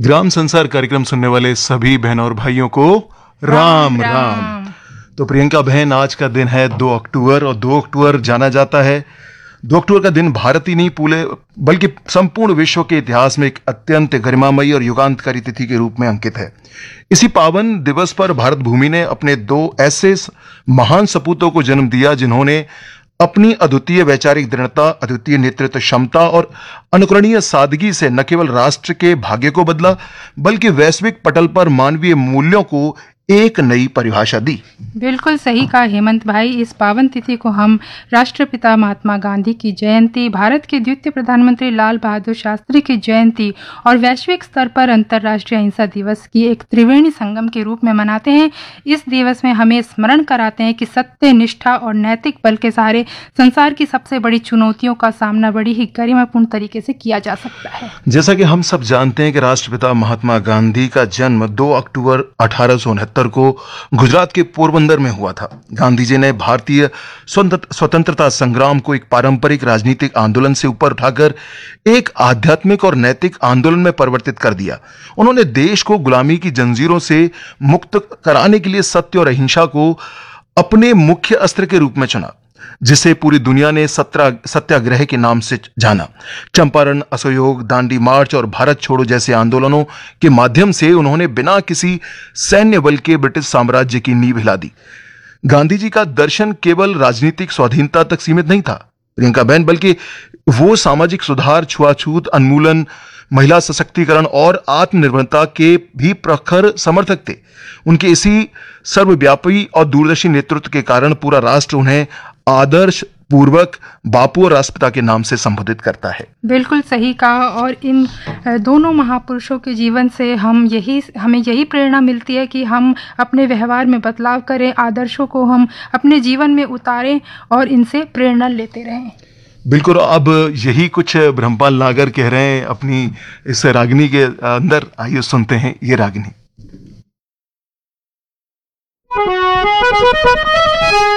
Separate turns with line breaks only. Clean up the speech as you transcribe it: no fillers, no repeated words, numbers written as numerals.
ग्राम संसार कार्यक्रम सुनने वाले सभी बहनों और भाइयों को राम राम। तो प्रियंका बहन, आज का दिन है 2 अक्टूबर और 2 अक्टूबर जाना जाता है 2 अक्टूबर का दिन भारत ही नहीं पूरे बल्कि संपूर्ण विश्व के इतिहास में एक अत्यंत गरिमामयी और युगांतकारी तिथि के रूप में अंकित है। इसी पावन दिवस पर भारत भूमि ने अपने 2 ऐसे महान सपूतों को जन्म दिया जिन्होंने अपनी अद्वितीय वैचारिक दृढ़ता, अद्वितीय नेतृत्व क्षमता और अनुकरणीय सादगी से न केवल राष्ट्र के भाग्य को बदला बल्कि वैश्विक पटल पर मानवीय मूल्यों को एक नई परिभाषा दी।
बिल्कुल सही कहा हेमंत भाई। इस पावन तिथि को हम राष्ट्रपिता महात्मा गांधी की जयंती, भारत के द्वितीय प्रधानमंत्री लाल बहादुर शास्त्री की जयंती और वैश्विक स्तर पर अंतर्राष्ट्रीय अहिंसा दिवस की एक त्रिवेणी संगम के रूप में मनाते हैं। इस दिवस में हमें स्मरण कराते हैं कि सत्य, निष्ठा और नैतिक बल के सहारे संसार की सबसे बड़ी चुनौतियों का सामना बड़ी ही गरिमापूर्ण तरीके से किया जा सकता है।
जैसा कि हम सब जानते हैं कि राष्ट्रपिता महात्मा गांधी का जन्म 2 अक्टूबर 1869 को गुजरात के पोरबंदर में हुआ था। गांधी जी ने भारतीय स्वतंत्रता संग्राम को एक पारंपरिक राजनीतिक आंदोलन से ऊपर उठाकर एक आध्यात्मिक और नैतिक आंदोलन में परिवर्तित कर दिया। उन्होंने देश को गुलामी की जंजीरों से मुक्त कराने के लिए सत्य और अहिंसा को अपने मुख्य अस्त्र के रूप में चुना, जिसे पूरी दुनिया ने सत्याग्रह के नाम से जाना। चंपारण, असहयोग, दांडी मार्च और भारत छोड़ो जैसे आंदोलनों के माध्यम से उन्होंने बिना किसी सैन्य बल के ब्रिटिश साम्राज्य की नींव हिला दी। गांधी जी का दर्शन केवल राजनीतिक स्वाधीनता तक सीमित नहीं था प्रियंका बहन, बल्कि वो सामाजिक सुधार, छुआछूत उन्मूलन, महिला सशक्तिकरण और आत्मनिर्भरता के भी प्रखर समर्थक थे। उनके इसी सर्वव्यापी और दूरदर्शी नेतृत्व के कारण पूरा राष्ट्र उन्हें आदर्श पूर्वक बापू और राष्ट्रपिता के नाम से संबोधित करता है।
बिल्कुल सही कहा। और इन दोनों महापुरुषों के जीवन से हमें यही प्रेरणा मिलती है कि हम अपने व्यवहार में बदलाव करें, आदर्शों को हम अपने जीवन में उतारें और इनसे प्रेरणा लेते रहें।
बिल्कुल। अब यही कुछ ब्रह्मपाल नागर कह रहे हैं अपनी इस रागिनी के अंदर। आइए सुनते हैं ये रागिनी।